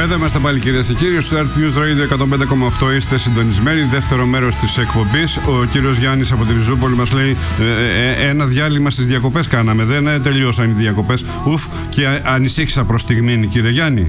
Εδώ είμαστε πάλι, κυρίες και κύριοι, στο Earth News Radio 105,8. Είστε συντονισμένοι. Δεύτερο μέρος της εκπομπής. Ο κύριος Γιάννης από τη Ριζούπολη μας λέει: ένα διάλειμμα στις διακοπές κάναμε. Δεν τελειώσαν οι διακοπές. Ουφ, και ανησύχησα προς στιγμήν, κύριε Γιάννη.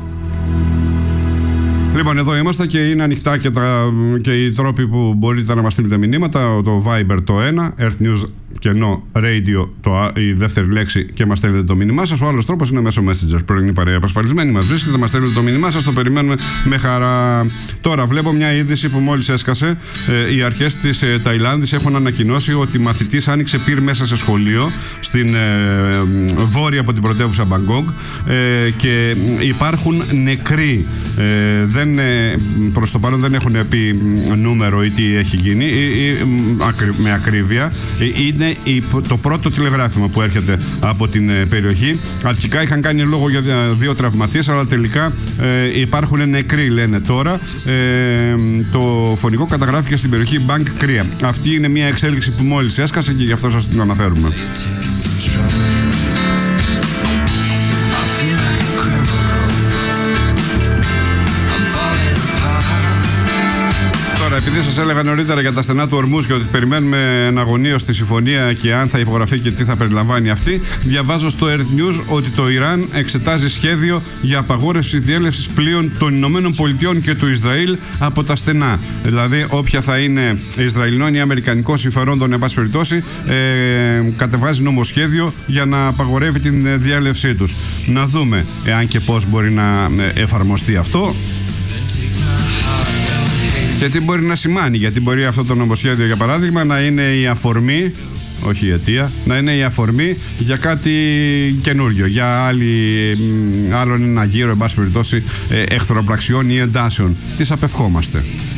Λοιπόν, εδώ είμαστε και είναι ανοιχτά και οι τρόποι που μπορείτε να μας στείλετε μηνύματα. Το Viber το 1, Earth News κενό Radio η δεύτερη λέξη και μας στέλνετε το μήνυμά σας. Ο άλλος τρόπος είναι μέσω Messenger. Πρωινή παρέα επασφαλισμένη μας βρίσκεται, μας στέλνετε το μήνυμά σας, το περιμένουμε με χαρά. Τώρα βλέπω μια είδηση που μόλις έσκασε. Οι αρχές της Ταϊλάνδης έχουν ανακοινώσει ότι μαθητής άνοιξε πυρ μέσα σε σχολείο στην βόρεια από την πρωτεύουσα Μπαγκόγκ και υπάρχουν νεκροί. Προς το παρόν δεν έχουν πει νούμερο ή τι έχει γίνει με ακρίβεια. Είναι το πρώτο τηλεγράφημα που έρχεται από την περιοχή. Αρχικά είχαν κάνει λόγο για 2 τραυματίες, αλλά τελικά υπάρχουν νεκροί, λένε τώρα. Το φωνικό καταγράφηκε στην περιοχή Μπανκ Κρία. Αυτή είναι μια εξέλιξη που μόλις έσκασε και γι' αυτό σας την αναφέρουμε. Επειδή σας έλεγα νωρίτερα για τα στενά του Ορμούζ και ότι περιμένουμε εναγωνίως τη συμφωνία και αν θα υπογραφεί και τι θα περιλαμβάνει αυτή, διαβάζω στο Earth News ότι το Ιράν εξετάζει σχέδιο για απαγόρευση διέλευσης πλοίων των Ηνωμένων Πολιτειών και του Ισραήλ από τα στενά. Δηλαδή, όποια θα είναι Ισραηλινών ή Αμερικανικών συμφερόντων, εν πάση περιπτώσει, κατεβάζει νομοσχέδιο για να απαγορεύει την διέλευσή τους. Να δούμε εάν και πώς μπορεί να εφαρμοστεί αυτό. Και τι μπορεί να σημάνει, γιατί μπορεί αυτό το νομοσχέδιο, για παράδειγμα, να είναι η αφορμή, όχι η αιτία, να είναι η αφορμή για κάτι καινούριο, για άλλον ένα γύρο, εν πάση περιπτώσει, εχθροπραξιών ή εντάσεων. Τις απευχόμαστε.